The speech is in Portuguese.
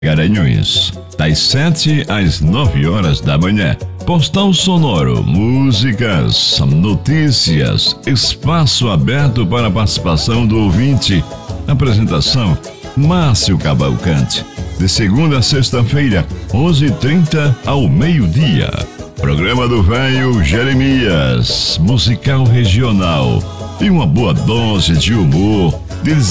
Garanhuns, das 7 às 9 horas da manhã. Postal sonoro, músicas, notícias, espaço aberto para a participação do ouvinte. Apresentação, Márcio Cavalcante. De segunda a sexta-feira, 11h30 ao meio-dia. Programa do Velho Jeremias, musical regional. E uma boa dose de humor.